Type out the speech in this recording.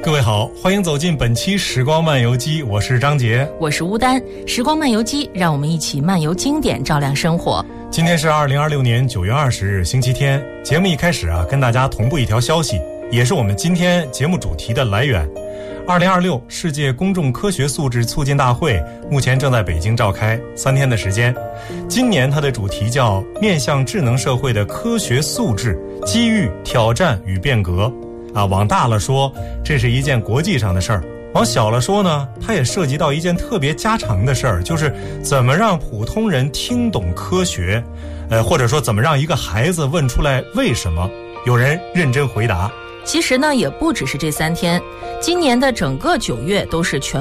各位好，欢迎走进本期时光漫游记，我是张杰， 我是乌丹。时光漫游记，让我们一起漫游经典，照亮生活。 今天是2026年9月20日星期天，节目一开始跟大家同步一条消息，也是我们今天节目主题的来源。2026世界公众科学素质促进大会目前正在北京召开，3天的时间。今年它的主题叫面向智能社会的科学素质：机遇、挑战与变革。往大了说，这是一件国际上的事儿；往小了说呢，它也涉及到一件特别家常的事儿，就是怎么让普通人听懂科学，或者说怎么让一个孩子问出来为什么。有人认真回答。 其实呢，也不只是这3天，今年的整个9月都是全